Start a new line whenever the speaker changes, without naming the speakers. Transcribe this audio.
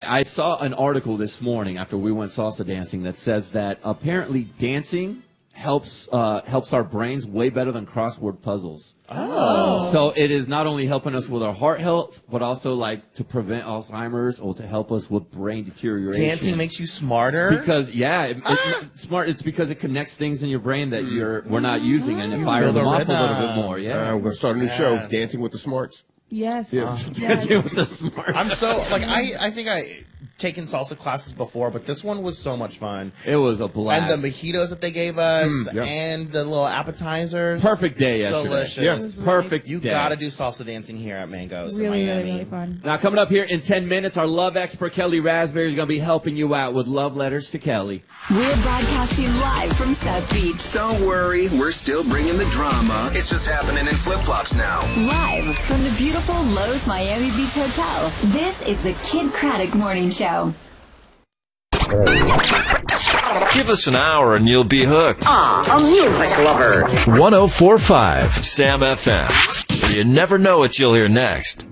I saw an article this morning after we went salsa dancing that says that apparently dancing helps our brains way better than crossword puzzles.
Oh.
So it is not only helping us with our heart health, but also like to prevent Alzheimer's or to help us with brain deterioration.
Dancing makes you smarter?
Because, smart. It's because it connects things in your brain that we're not using, and it fires them off a little bit more. Yeah.
We're going to start a new show, Dancing with the Smarts.
Yes.
Dancing with the Smarts.
I'm so, like, I think I taken salsa classes before, but this one was so much fun.
It was a blast.
And the mojitos that they gave us, and the little appetizers.
Perfect day yesterday.
Delicious.
Yes.
Perfect
You
day.
gotta do salsa dancing here at Mango's in
Really,
Miami.
really, really fun.
Now, coming up here in 10 minutes, our love expert, Kelly Raspberry, is going to be helping you out with love letters to Kelly.
We're broadcasting live from South Beach.
Don't worry, we're still bringing the drama. It's just happening in flip-flops now.
Live from the beautiful Lowe's Miami Beach Hotel. This is the Kid Craddock Morning Show.
Give us an hour and you'll be hooked.
A music lover.
104.5 Sam FM. You never know what you'll hear next.